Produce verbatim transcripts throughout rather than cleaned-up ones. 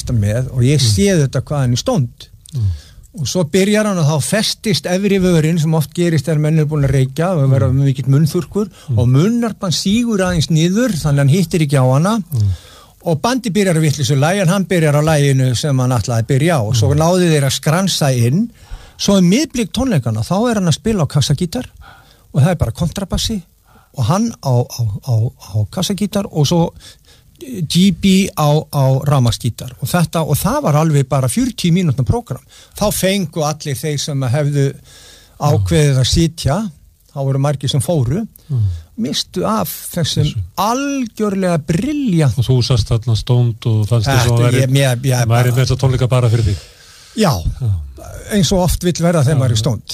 alltaf með og ég sé mm. þetta hvað hann er stónd mm. og svo byrjar hann og þá festist efri vörin sem oft gerist þegar menn er búin að reykja og vera mm. mikill munnþurkur mm. og munnarpan sígur aðeins niður þannig að hann hittir ekki á hana mm. og bandi byrjar að vitleysu lagi en hann byrjar á laginu sem hann ætlaði að byrja á og svo náði þeir að skransa inn svo í miðblik tónleikana þá er hann að spila á kassagítar og það er bara kontrabassi og hann á, á, á, á kassagítar og svo G B á, á rafmagnsgítar og þetta og það var alveg bara fjörutíu mínútna prógram þá fengu allir þeir sem hefðu ákveðið að sitja þá voru margir sem fóru mm. mistu af þessum Þessu. algjörlega brilljant og þú sast þarna stónd og fannst þess að það væri með þessa tónleika bara fyrir því já, já. eins og oft vill verða þegar maður er stónd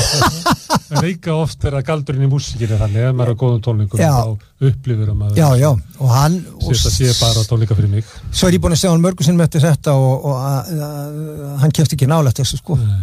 en líka oft er að galdurinn í músíkinni þannig ef maður er á góðum tónleikum þá upplifir að maður já, já. og hann þetta sé bara tónleika fyrir mig svo er ég búin að segja hann mörgum sinnum eftir þetta og, og a, a, a, hann kemst ekki nálægt þessu sko Nei.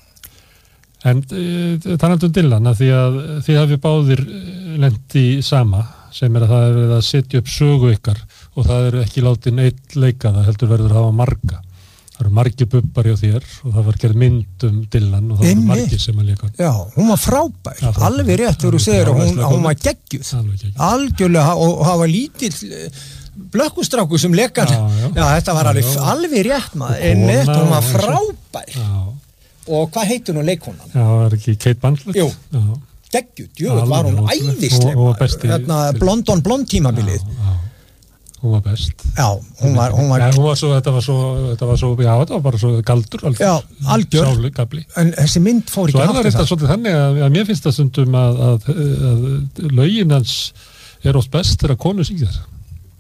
En e, talandi um Dylan að því að þið hafi báðir lent í sama sem er að það er verið að setja upp sögu ykkar og það er ekki látið neitt leika það heldur verður að hafa marga það eru margir bubbar hjá þér og það var gerð mynd um Dylan og það voru margir sem að leika já, hún var frábær, já, frábær. alveg rétt þegar þú segir að hún, hún var geggjuð algjörlega og það var lítill blökkustrákur sem leikana já, já. já, þetta var alveg, alveg rétt maður en neitt, hún var frábær já. og hvað heitir hún leikonan? Já, það er ekki Kate Blanchett Jú, geggjuð, jú, var hún æðisleg blond on blond tímabilið já, já. Hún var best. Já, hún var hún var, ja, hún var svo þetta var svo þetta var svo já, þetta var bara svo galdur alveg. Já, algjör. Sáluskapli. En þessi mynd fór ekki hátt. Svo er þetta svolítið þannig að, að mér finnst það stundum að, að, að lögin hans er oft best þegar konu syngja þess.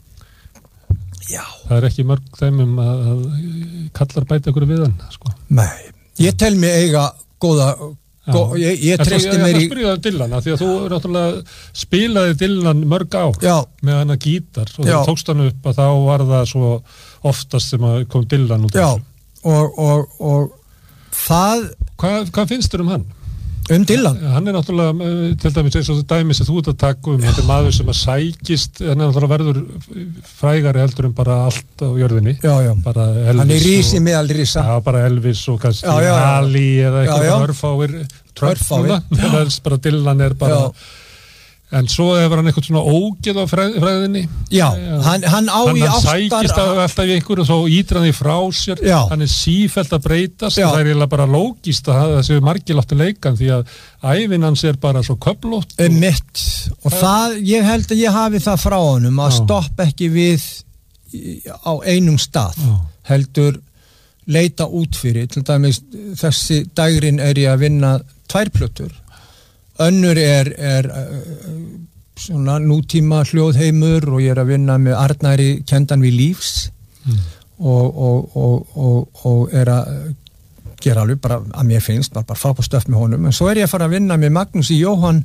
Já. Það er ekki mörg þeimum að, að kallar bæta ykkur við hann, sko. Nei. Ég tel mig eiga góða Gó, ég, ég treysti mér í... Það spyrjaði Dylan, því að þú náttúrulega spilaði Dylan mörg ár já. með hana gítar og þú tókst hann upp að þá var það svo oftast sem að kom Dylan út já, og, og, og það... Hvað, hvað finnst þér um hann? Um Dylan? Hann er náttúrulega, til dæmis eins og dæmis að þú ert að taka um, þetta er maður sem að sækist, hann er náttúrulega verður frægari heldur en bara allt á jörðinni. Já, já. Bara Elvis. Hann er rísi meðal rísa. Já, bara Elvis og kannski já, já, já. Ali eða eitthvað örfáir. Örfáir. Það er bara Dylan er bara... Já. En svo hefur hann eitthvað svona ógeð á fræðinni. Já, hann, hann á hann, í ástar... Hann sækist alltaf í einhverju og svo ítir hann því frá sér. Já. Hann er sífellt að breytast. Það er eiginlega bara lógist að það séu margir láttu leikan því að ævin hans er bara svo köflótt. Og... Mitt. Og það... það, ég held að ég hafi það frá honum að stoppa ekki við á einum stað. Já. Heldur leita út fyrir. Til dæmis þessi dagurinn er ég að vinna tvær plötur. Önnur er, er svona nútíma hljóðheimur og ég er að vinna með Arnari Kendan við lífs mm. og, og, og, og, og er að gera alveg bara að mér finnst, bara, bara frábært stöf með honum. En svo er ég að fara að vinna með Magnúsi Jóhann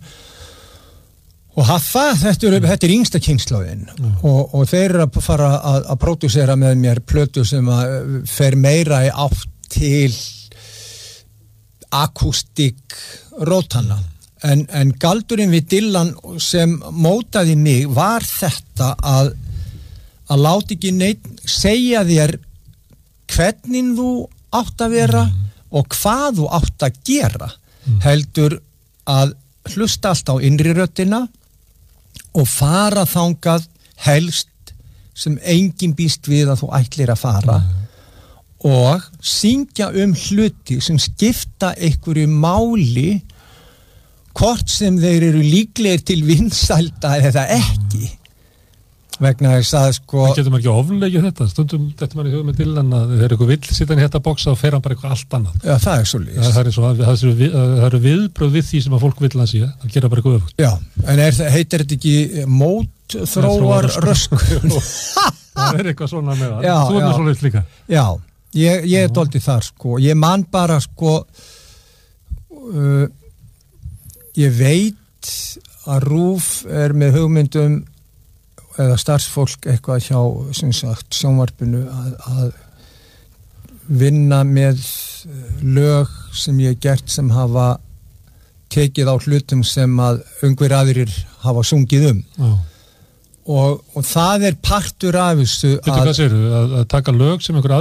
og Haffa, þetta er, þetta er yngsta kynslóðin mm. og, og þeir eru að fara að, að pródúsera með mér plötu sem að fer meira í átt til akústik rótana. En, en galdurinn við Dylan sem mótaði mig var þetta að, að láta ekki neitt segja þér hvernig þú átt að vera mm. og hvað þú átt að gera. Mm. Heldur að hlusta allt á innri röddina og fara þangað helst sem enginn býst við að þú ætlir að fara mm. og syngja um hluti sem skipta einhverju máli hvort sem þeir eru líklegir til vinsælda eða ekki vegna þess að sko það getur maður ekki ofnlegið þetta stundum þetta maður í hugum með Dylan að þeir eru eitthvað vill sittan í þetta bóksa og fer hann bara eitthvað allt annað já það er svo lýst það, það, er svo, það, er, það eru viðbröð við því sem að fólk vill að sé það gera bara eitthvað öfugt já en er, heitir þetta ekki mótþróar rösk það er eitthvað svona með það já, þú er með svo lýst líka já ég, ég er doldið þar sko ég man bara sko uh, ég veit að RÚV er með hugmyndum eða starfsfólk eitthvað hjá sem sagt sjónvarpinu að, að vinna með lög sem ég gert sem hafa tekið á hlutum sem að einhver aðrir hafa sungið um oh. og, og það er partur af þessu að, að, að taka lög sem einhver